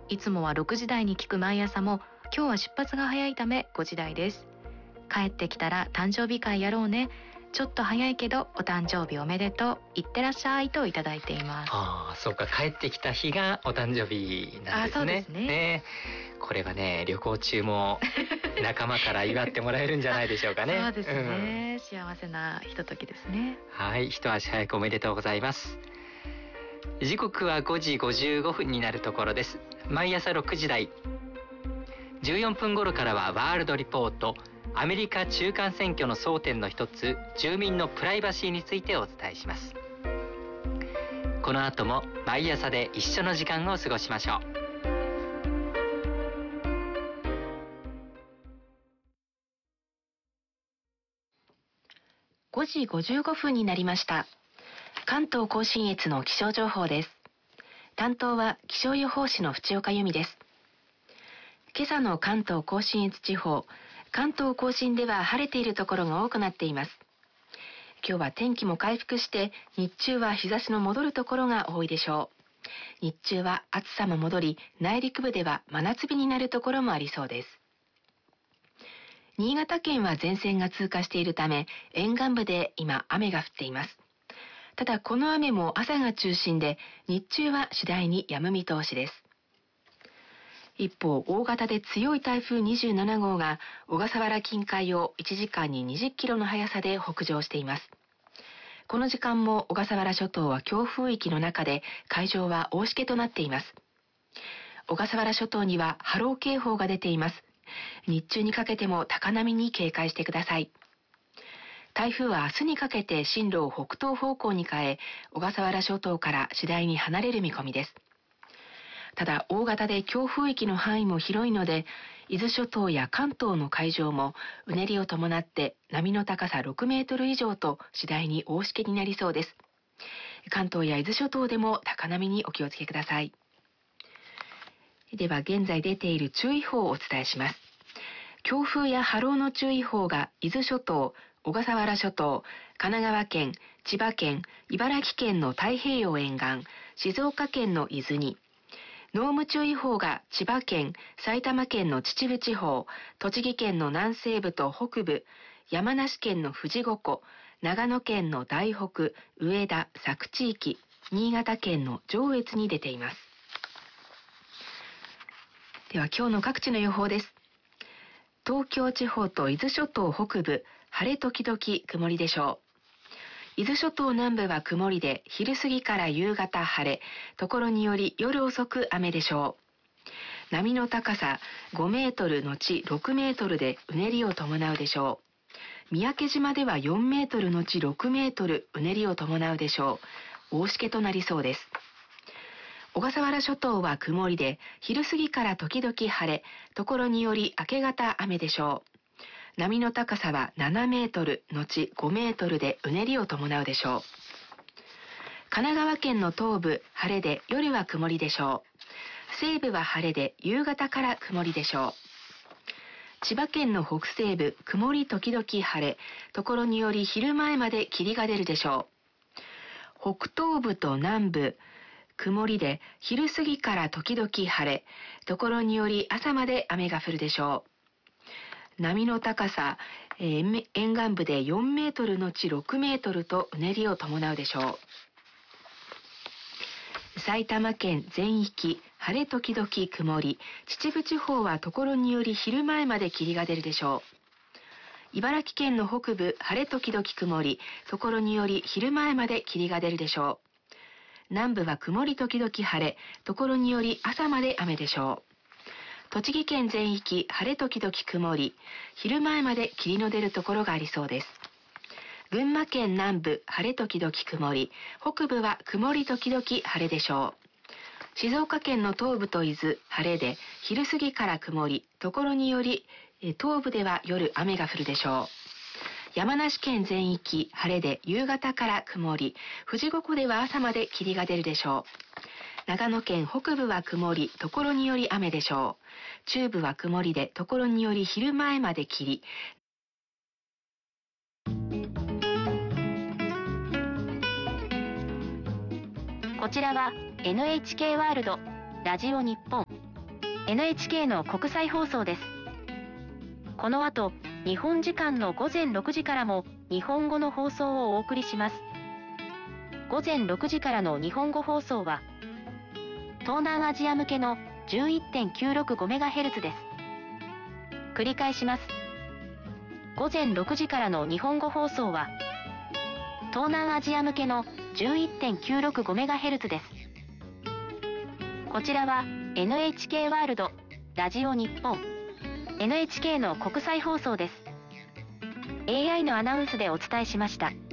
いつもは6時台に聞く毎朝も今日は出発が早いため5時台です。帰ってきたら誕生日会やろうね、ちょっと早いけどお誕生日おめでとう、いってらっしゃいといただいています。 そうか、帰ってきた日がお誕生日なんですね。 そうですね。 これはね、旅行中も仲間から祝ってもらえるんじゃないでしょうかね。 そうですね、幸せなひとときですね。 はい、一足早くおめでとうございます。時刻は5時55分になるところです。毎朝6時台14分頃からはワールドリポート、アメリカ中間選挙の争点の一つ、住民のプライバシーについてお伝えします。この後も毎朝で一緒の時間を過ごしましょう。 5時55分になりました。関東甲信越の気象情報です。担当は気象予報士の淵岡由美です。今朝の関東甲信越地方、関東甲信では晴れているところが多くなっています。今日は天気も回復して、日中は日差しの戻るところが多いでしょう。日中は暑さも戻り、内陸部では真夏日になるところもありそうです。新潟県は前線が通過しているため、沿岸部で今雨が降っています。ただこの雨も朝が中心で、日中は次第に止む見通しです。一方、大型で強い台風27号が小笠原近海を1時間に20キロの速さで北上しています。この時間も小笠原諸島は強風域の中で、海上は大しけとなっています。小笠原諸島には波浪警報が出ています。日中にかけても高波に警戒してください。台風は明日にかけて進路を北東方向に変え、小笠原諸島から次第に離れる見込みです。ただ大型で強風域の範囲も広いので、伊豆諸島や関東の海上もうねりを伴って波の高さ6メートル以上と次第に大しけになりそうです。関東や伊豆諸島でも高波にお気をつけください。では現在出ている注意報をお伝えします。強風や波浪の注意報が伊豆諸島、小笠原諸島、神奈川県、千葉県、茨城県の太平洋沿岸、静岡県の伊豆に、濃霧注意報が千葉県、埼玉県の秩父地方、栃木県の南西部と北部、山梨県の富士五湖、長野県の大北、上田、佐久地域、新潟県の上越に出ています。では今日の各地の予報です。東京地方と伊豆諸島北部、晴れ時々曇りでしょう。伊豆諸島南部は曇りで、昼過ぎから夕方晴れ、ところにより夜遅く雨でしょう。波の高さ5メートルのち6メートルでうねりを伴うでしょう。三宅島では4メートルのち6メートルうねりを伴うでしょう。大しけとなりそうです。小笠原諸島は曇りで、昼過ぎから時々晴れ、ところにより明け方雨でしょう。波の高さは7メートルのち5メートルでうねりを伴うでしょう。神奈川県の東部、晴れで夜は曇りでしょう。西部は晴れで夕方から曇りでしょう。千葉県の北西部、曇り時々晴れ、ところにより昼前まで霧が出るでしょう。北東部と南部、曇りで昼過ぎから時々晴れ、ところにより朝まで雨が降るでしょう。波の高さ、沿岸部で4メートルのち6メートルとうねりを伴うでしょう。埼玉県全域、晴れ時々曇り、秩父地方はところにより昼前まで霧が出るでしょう。茨城県の北部、晴れ時々曇り、ところにより昼前まで霧が出るでしょう。南部は曇り時々晴れ、ところにより朝まで雨でしょう。栃木県全域、晴れ時々曇り、昼前まで霧の出るところがありそうです。群馬県南部、晴れ時々曇り、北部は曇り時々晴れでしょう。静岡県の東部と伊豆、晴れで、昼過ぎから曇り、ところにより、東部では夜雨が降るでしょう。山梨県全域、晴れで夕方から曇り、富士五湖では朝まで霧が出るでしょう。長野県北部は曇り、ところにより雨でしょう。中部は曇りで、ところにより昼前まで霧。 こちらは NHK ワールドラジオ日本 NHK の国際放送です。この後、日本時間の午前6時からも日本語の放送をお送りします。午前6時からの日本語放送は、東南アジア向けの 11.965MHz です。繰り返します。午前6時からの日本語放送は、東南アジア向けの 11.965MHz です。こちらは NHK ワールド、ラジオ日本、NHK の国際放送です。AI のアナウンスでお伝えしました。